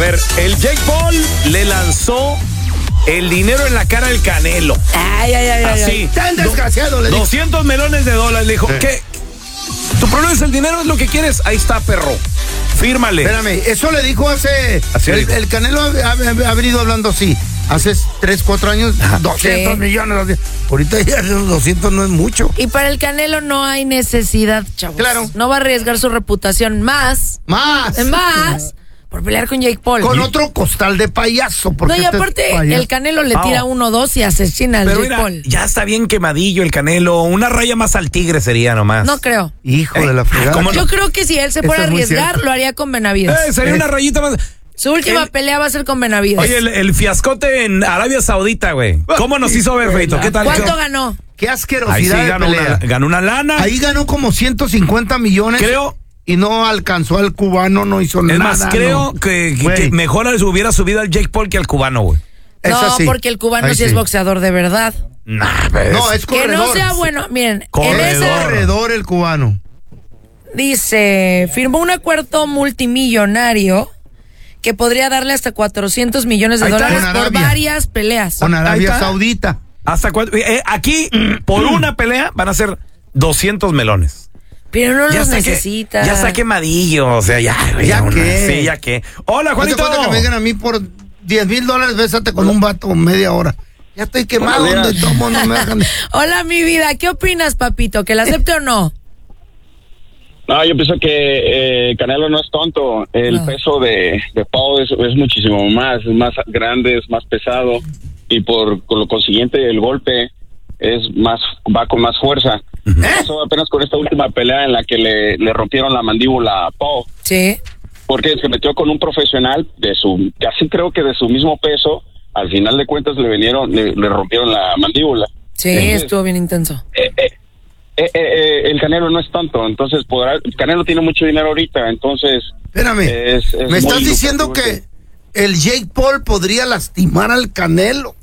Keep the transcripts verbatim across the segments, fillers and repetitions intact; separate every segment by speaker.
Speaker 1: ver, el Jake Paul le lanzó el dinero en la cara al Canelo.
Speaker 2: Ay, ay, ay, ay.
Speaker 1: Así.
Speaker 3: Tan desgraciado, le dijo.
Speaker 1: doscientos melones de dólares. Le dijo,
Speaker 3: Eh.
Speaker 1: ¿qué? ¿Tu problema es el dinero? ¿Es lo que quieres? Ahí está, perro. Fírmale.
Speaker 3: Espérame, eso le dijo hace...
Speaker 1: Así
Speaker 3: el,
Speaker 1: dijo.
Speaker 3: el Canelo ha, ha- ha venido hablando así. Hace tres, cuatro años, doscientos
Speaker 2: Sí.
Speaker 3: millones. Ahorita ya los doscientos no es mucho.
Speaker 2: Y para el Canelo no hay necesidad, chavos.
Speaker 3: Claro.
Speaker 2: No va a arriesgar su reputación más,
Speaker 3: Más.
Speaker 2: más, por pelear con Jake Paul.
Speaker 3: Con otro costal de payaso. Porque
Speaker 2: No, y
Speaker 3: este
Speaker 2: aparte,
Speaker 3: payaso-
Speaker 2: el Canelo le
Speaker 1: Ah,
Speaker 2: tira
Speaker 1: oh.
Speaker 2: uno, dos y asesina al
Speaker 1: Pero
Speaker 2: Jake
Speaker 1: mira,
Speaker 2: Paul.
Speaker 1: ya está bien quemadillo el Canelo. Una raya más al tigre sería nomás.
Speaker 2: No creo.
Speaker 3: Hijo
Speaker 1: Eh,
Speaker 3: de la fregada.
Speaker 1: ¿cómo no?
Speaker 2: Yo creo que si él se
Speaker 3: Eso
Speaker 2: fuera a
Speaker 3: es muy
Speaker 2: arriesgar,
Speaker 3: cierto.
Speaker 2: lo haría con Benavides.
Speaker 1: Eh, sería
Speaker 3: Eh.
Speaker 1: una rayita más.
Speaker 2: Su última
Speaker 1: el-
Speaker 2: pelea va a ser con Benavides.
Speaker 1: Oye, el, el fiascote en Arabia Saudita, güey. ¿Cómo nos hizo ver, Feito? ¿Qué tal?
Speaker 2: ¿Cuánto ganó?
Speaker 3: Qué
Speaker 1: Ahí
Speaker 3: asquerosidad
Speaker 1: sí
Speaker 3: de
Speaker 1: ganó
Speaker 3: pelea.
Speaker 1: una, ganó una lana.
Speaker 3: Ahí ganó como ciento cincuenta millones.
Speaker 1: Creo-
Speaker 3: Y no alcanzó al cubano, no hizo
Speaker 1: Es
Speaker 3: nada.
Speaker 1: más, creo
Speaker 3: no.
Speaker 1: que, que-
Speaker 3: Güey.
Speaker 1: que mejor les hubiera subido al Jake Paul que al cubano, güey.
Speaker 3: Es
Speaker 2: No,
Speaker 3: así.
Speaker 2: porque el cubano
Speaker 3: Ahí
Speaker 2: sí es boxeador de verdad.
Speaker 1: Nah, pues.
Speaker 3: No, es
Speaker 2: Que
Speaker 3: corredor.
Speaker 2: no sea bueno. Miren, en
Speaker 1: Corredor.
Speaker 3: Es
Speaker 2: esa
Speaker 3: corredor el cubano.
Speaker 2: dice, firmó un acuerdo multimillonario que podría darle hasta cuatrocientos millones de
Speaker 1: Ahí está,
Speaker 2: dólares
Speaker 3: con
Speaker 2: por
Speaker 3: Arabia.
Speaker 2: varias peleas.
Speaker 3: Con
Speaker 1: Ahí
Speaker 3: Arabia
Speaker 1: está.
Speaker 3: Saudita.
Speaker 1: Hasta cuánto- eh, aquí, por una pelea, van a ser doscientos melones.
Speaker 2: Pero no los
Speaker 1: está que-
Speaker 2: necesita.
Speaker 1: ya está quemadillo, o sea, ya, güey.
Speaker 3: ¿Ya
Speaker 1: una-
Speaker 3: qué?
Speaker 1: Sí, ya qué. Hola,
Speaker 3: ¿No te
Speaker 1: Juanito.
Speaker 3: cuenta que me digan a mí por diez mil dólares, bésate con un vato media hora? Ya estoy quemado,
Speaker 4: Buenos
Speaker 3: donde
Speaker 4: días.
Speaker 3: todo mundo me dejan.
Speaker 2: Hola, mi vida. ¿Qué opinas, papito? ¿Que la acepte o no?
Speaker 4: No, yo pienso que eh, Canelo no es tonto. El
Speaker 2: No.
Speaker 4: peso de, de Paul es, es muchísimo más, es más grande, es más pesado y por con lo consiguiente el golpe es más va con más fuerza. Pasó apenas con esta última pelea en la que le, le rompieron la mandíbula a Paul
Speaker 2: Sí.
Speaker 4: porque se metió con un profesional de su casi creo que de su mismo peso. Al final de cuentas le vinieron le, le rompieron la mandíbula.
Speaker 2: Sí,
Speaker 4: Entonces,
Speaker 2: estuvo bien intenso.
Speaker 4: eh, eh, eh, eh, eh, el Canelo no es tonto, entonces podrá, el Canelo tiene mucho dinero ahorita, entonces
Speaker 3: Espérame.
Speaker 4: Es- es
Speaker 3: me estás
Speaker 4: muy
Speaker 3: diciendo
Speaker 4: lucrativo,
Speaker 3: que el Jake Paul podría lastimar al Canelo.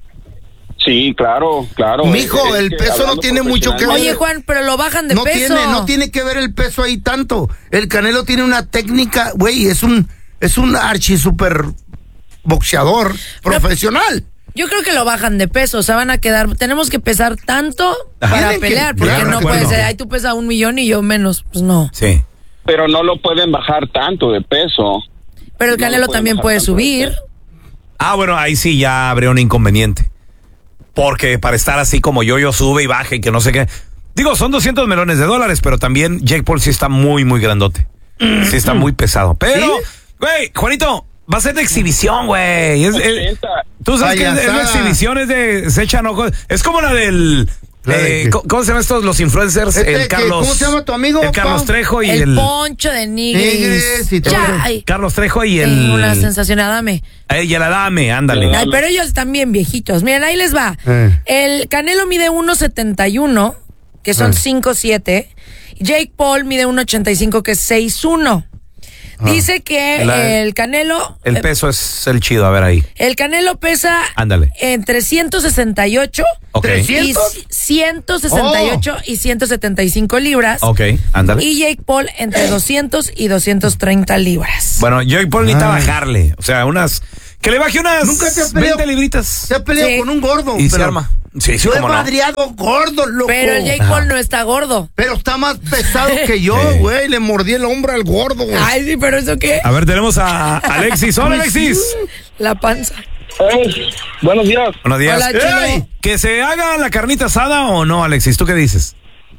Speaker 4: sí, claro, claro.
Speaker 3: Mijo,
Speaker 4: Es- es
Speaker 3: el
Speaker 4: que
Speaker 3: peso no
Speaker 4: hablando
Speaker 3: tiene mucho que ver.
Speaker 4: profesionalmente-
Speaker 2: Oye, Juan, pero lo bajan de
Speaker 3: No
Speaker 2: peso.
Speaker 3: tiene, no tiene que ver el peso ahí tanto. El Canelo tiene una técnica, güey, es un, es un archi super boxeador profesional.
Speaker 2: Yo creo que lo bajan de peso, o sea, van a quedar, tenemos que pesar tanto
Speaker 1: Ajá.
Speaker 2: para
Speaker 3: Tienen que-
Speaker 2: pelear, porque
Speaker 3: claro,
Speaker 2: no
Speaker 3: de
Speaker 2: puede
Speaker 3: acuerdo.
Speaker 2: ser, ay, tú pesas un millón y yo menos, pues no.
Speaker 1: Sí.
Speaker 4: Pero no lo pueden bajar tanto de peso.
Speaker 2: Pero el
Speaker 4: No lo
Speaker 2: Canelo
Speaker 4: pueden
Speaker 2: también
Speaker 4: bajar
Speaker 2: puede
Speaker 4: tanto de
Speaker 2: subir.
Speaker 4: peso.
Speaker 1: Ah, bueno, ahí sí ya habría un inconveniente. Porque para estar así como yo, yo sube y baje y que no sé qué. Digo, son doscientos melones de dólares, pero también Jake Paul sí está muy, muy grandote. Sí está muy pesado. Pero, güey, Juanito, va a ser de exhibición, güey. Es- es-
Speaker 4: ochenta.
Speaker 1: Tú sabes que es, es de
Speaker 3: Payasada.
Speaker 1: exhibición, es de... Se echan ojos. Es como la del...
Speaker 3: ¿La de
Speaker 1: eh,
Speaker 3: qué?
Speaker 1: ¿cómo, cómo se llaman estos los influencers?
Speaker 3: Este
Speaker 1: el
Speaker 3: que-
Speaker 1: Carlos...
Speaker 3: ¿cómo se llama tu amigo,
Speaker 1: El Carlos
Speaker 3: Pau?
Speaker 1: Trejo y
Speaker 2: El,
Speaker 1: el...
Speaker 2: poncho de Nigris.
Speaker 3: Nigris y todo.
Speaker 2: Ya, ay,
Speaker 1: Carlos Trejo y
Speaker 2: sí,
Speaker 1: el...
Speaker 2: una sensación, dame.
Speaker 1: Eh, y el Adame, ándale.
Speaker 2: Ay, pero ellos están bien viejitos. Miren, ahí les va.
Speaker 3: Eh.
Speaker 2: El Canelo mide uno setenta y uno, que son
Speaker 3: Eh.
Speaker 2: cinco siete. Jake Paul mide uno ochenta y cinco, que es seis uno. Dice que
Speaker 1: La-
Speaker 2: el Canelo...
Speaker 1: El
Speaker 2: eh,
Speaker 1: peso es el chido, a ver ahí.
Speaker 2: El Canelo pesa
Speaker 1: Ándale.
Speaker 2: entre ciento sesenta y ocho
Speaker 1: Ok.
Speaker 2: y
Speaker 3: ¿trescientos?
Speaker 2: ciento sesenta y ocho y ciento setenta y cinco libras.
Speaker 1: Ok, ándale.
Speaker 2: Y Jake Paul entre doscientos y doscientos treinta libras.
Speaker 1: Bueno, Jake Paul necesita
Speaker 3: Ay.
Speaker 1: bajarle. O sea, unas... Que le baje unas
Speaker 3: Nunca te has peleado-
Speaker 1: veinte libritas.
Speaker 3: Se ha peleado
Speaker 2: Sí.
Speaker 3: con un gordo.
Speaker 1: Y se
Speaker 3: pero-
Speaker 1: arma. Sí, sí,
Speaker 3: Yo he
Speaker 1: cómo no.
Speaker 3: madreado gordo, loco.
Speaker 2: Pero el Jake
Speaker 1: Ajá.
Speaker 2: Paul no está gordo.
Speaker 3: Pero está más pesado que yo,
Speaker 1: Sí.
Speaker 3: güey. Le mordí el hombro al gordo.
Speaker 2: Ay, sí, pero ¿eso qué?
Speaker 1: A ver, tenemos a Alexis. Hola, Alexis.
Speaker 2: La panza.
Speaker 4: Eh, buenos días.
Speaker 1: Buenos días.
Speaker 2: Hola, chulo.
Speaker 1: Ey, ¿que se haga la carnita asada o no, Alexis? ¿Tú qué dices?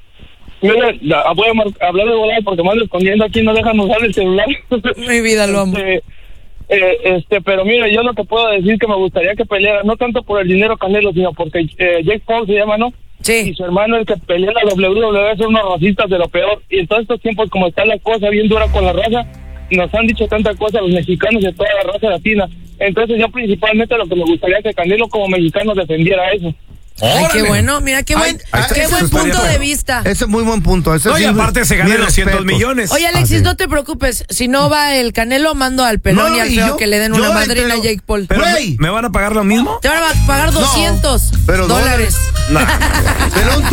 Speaker 4: Mire, ya, voy a mar- hablar de volar porque me ando escondiendo aquí, no dejan usar el celular.
Speaker 2: Mi vida, lo amo.
Speaker 4: Este, eh, este, pero mire, yo lo que puedo decir que me gustaría que peleara, no tanto por el dinero Canelo, sino porque eh, Jake Paul se llama, ¿no? Y
Speaker 2: Sí.
Speaker 4: su hermano, el que pelea en la doble u doble u E, son unos racistas de lo peor. Y en todos estos tiempos, como está la cosa bien dura con la raza, nos han dicho tanta cosa los mexicanos y toda la raza latina. Entonces yo principalmente lo que me gustaría que Canelo como mexicano defendiera eso.
Speaker 2: Ay, qué
Speaker 1: Órale.
Speaker 2: bueno. Mira, qué buen,
Speaker 3: Ay,
Speaker 2: qué
Speaker 3: eso
Speaker 2: buen
Speaker 3: estaría
Speaker 2: punto de
Speaker 3: bueno.
Speaker 2: vista.
Speaker 3: Ese es muy buen punto. Ese
Speaker 1: No, y
Speaker 3: sí,
Speaker 1: aparte se
Speaker 3: mis
Speaker 1: ganan doscientos
Speaker 3: respetos.
Speaker 1: millones.
Speaker 2: Oye, Alexis,
Speaker 3: Ah, sí.
Speaker 2: no te preocupes. Si no va el Canelo, mando al pelón
Speaker 3: No,
Speaker 2: y al
Speaker 3: y
Speaker 2: feo
Speaker 3: yo-
Speaker 2: que le den
Speaker 3: yo
Speaker 2: una
Speaker 3: le
Speaker 2: madrina a
Speaker 3: entrego-
Speaker 2: Jake Paul.
Speaker 1: Pero,
Speaker 3: Güey.
Speaker 1: ¿me van a pagar lo mismo?
Speaker 2: Te van a pagar doscientos
Speaker 3: pero
Speaker 2: dólares.
Speaker 1: No.
Speaker 3: Pelón,